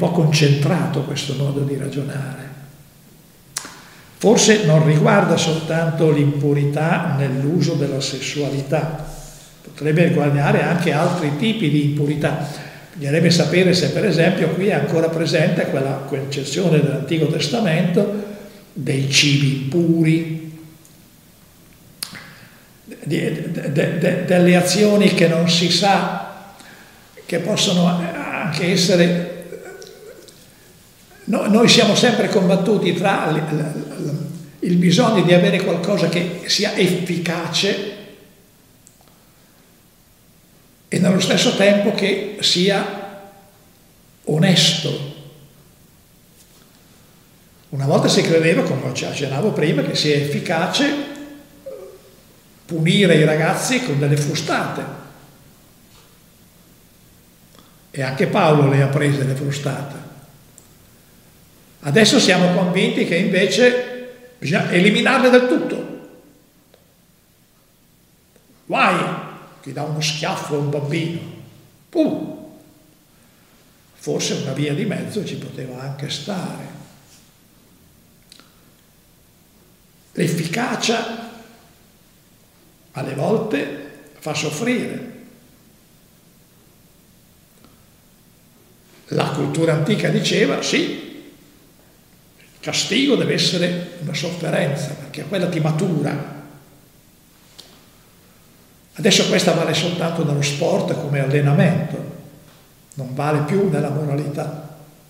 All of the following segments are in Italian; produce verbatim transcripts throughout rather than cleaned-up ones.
po' concentrato questo modo di ragionare. Forse non riguarda soltanto l'impurità nell'uso della sessualità, potrebbe riguardare anche altri tipi di impurità. Bisognerebbe sapere se per esempio qui è ancora presente quella concezione dell'Antico Testamento dei cibi impuri, de, de, de, delle azioni che non si sa, che possono anche essere... No, noi siamo sempre combattuti tra l, l, l, il bisogno di avere qualcosa che sia efficace e nello stesso tempo che sia onesto. Una volta si credeva, come accennavo prima, che sia efficace punire i ragazzi con delle frustate. E anche Paolo le ha prese le frustate. Adesso siamo convinti che invece bisogna eliminarle del tutto. Guai, chi dà uno schiaffo a un bambino. Pum. Forse una via di mezzo ci poteva anche stare. L'efficacia alle volte fa soffrire. La cultura antica diceva sì, il castigo deve essere una sofferenza perché quella ti matura. Adesso questa vale soltanto nello sport come allenamento, non vale più nella moralità.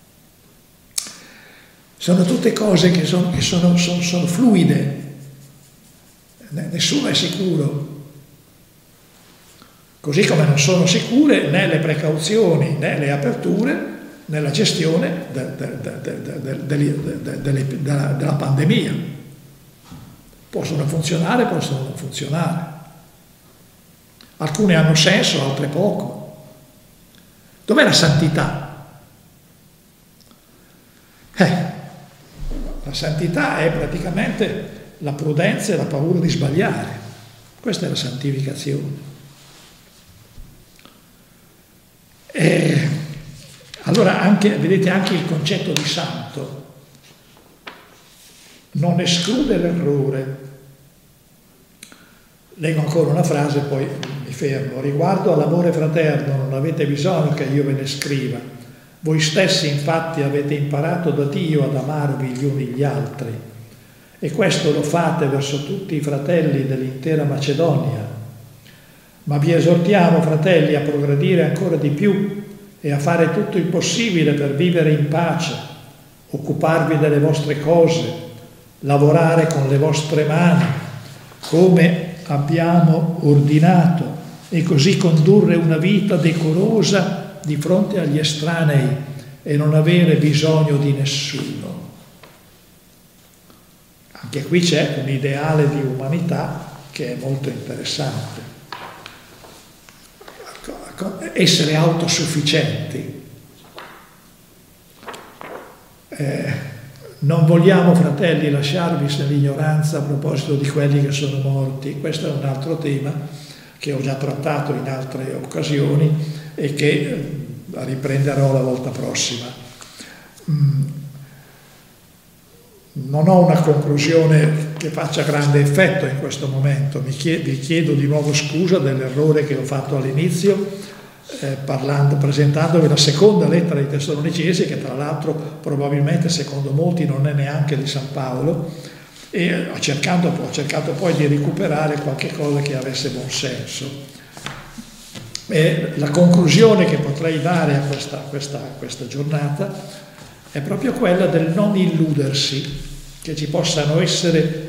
Sono tutte cose che sono, che sono, sono, sono fluide, nessuno è sicuro. Così come non sono sicure né le precauzioni né le aperture nella gestione de, de, de, de, de, de, de, de, de, della, della pandemia. Possono funzionare, possono non funzionare. Alcune hanno senso, altre poco. Dov'è la santità? Eh, la santità è praticamente la prudenza e la paura di sbagliare. Questa è la santificazione. E allora anche, vedete, anche il concetto di santo non esclude l'errore. Leggo ancora una frase, poi mi fermo. Riguardo all'amore fraterno non avete bisogno che io ve ne scriva. Voi stessi infatti avete imparato da Dio ad amarvi gli uni gli altri. E questo lo fate verso tutti i fratelli dell'intera Macedonia. Ma vi esortiamo, fratelli, a progredire ancora di più e a fare tutto il possibile per vivere in pace, occuparvi delle vostre cose, lavorare con le vostre mani, come abbiamo ordinato, e così condurre una vita decorosa di fronte agli estranei e non avere bisogno di nessuno. Anche qui c'è un ideale di umanità che è molto interessante. Essere autosufficienti. Eh, non vogliamo, fratelli, lasciarvi nell'ignoranza a proposito di quelli che sono morti. Questo è un altro tema che ho già trattato in altre occasioni e che eh, riprenderò la volta prossima. Mm. Non ho una conclusione che faccia grande effetto in questo momento. Mi chiedo, vi chiedo di nuovo scusa dell'errore che ho fatto all'inizio, eh, parlando, presentandovi la seconda lettera ai Tessalonicesi, che tra l'altro probabilmente secondo molti non è neanche di San Paolo, e ho cercato, ho cercato poi di recuperare qualche cosa che avesse buon senso. E la conclusione che potrei dare a questa, questa, questa giornata è proprio quella del non illudersi che ci possano essere,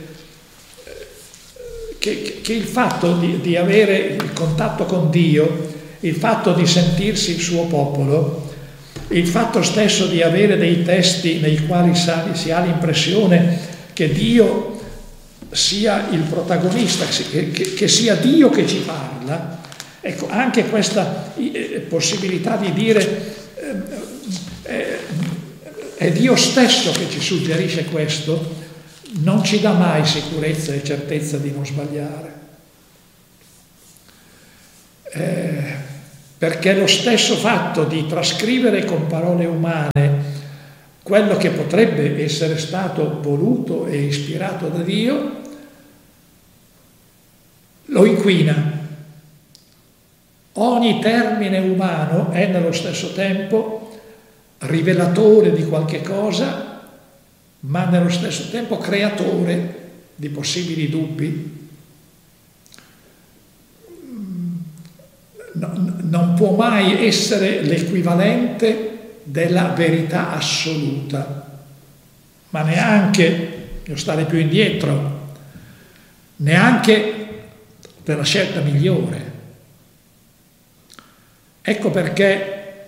che, che il fatto di, di avere il contatto con Dio, il fatto di sentirsi il suo popolo, il fatto stesso di avere dei testi nei quali si ha l'impressione che Dio sia il protagonista, che, che, che sia Dio che ci parla, ecco, anche questa possibilità di dire eh, eh, è Dio stesso che ci suggerisce questo, non ci dà mai sicurezza e certezza di non sbagliare. Eh, perché lo stesso fatto di trascrivere con parole umane quello che potrebbe essere stato voluto e ispirato da Dio lo inquina. Ogni termine umano è nello stesso tempo rivelatore di qualche cosa, ma nello stesso tempo creatore di possibili dubbi. No, non può mai essere l'equivalente della verità assoluta, ma neanche, devo stare più indietro, neanche per la scelta migliore. Ecco perché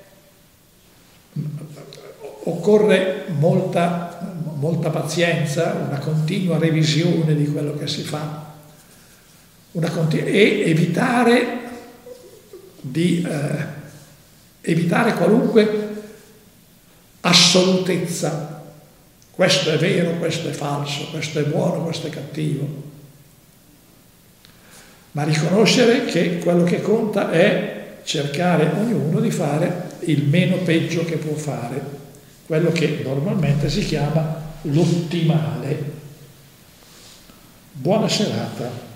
occorre molta, molta pazienza, una continua revisione di quello che si fa, una continu- e evitare di eh, evitare qualunque assolutezza. Questo è vero, questo è falso, questo è buono, questo è cattivo. Ma riconoscere che quello che conta è cercare ognuno di fare il meno peggio che può fare, quello che normalmente si chiama l'ottimale. Buona serata.